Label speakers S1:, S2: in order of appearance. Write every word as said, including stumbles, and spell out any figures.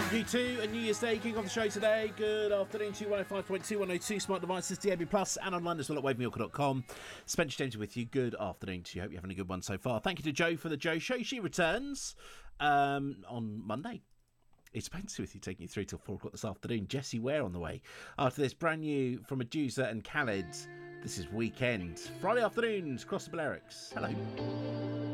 S1: You too, a New Year's Day kicking off the show today. Good afternoon to one oh five point two, one oh two smart devices, D A B plus, and online as well at wave miracle dot com. Spencer James with you. Good afternoon to you. Hope you're having a good one so far. Thank you to Jo for the Jo Show. She returns um, on Monday. It's Spencer with you, taking you through till four o'clock this afternoon. Jessie Ware on the way. After this, brand new from Medusa and Khaled. This is Weekend. Friday afternoons, across the Balearics. Hello.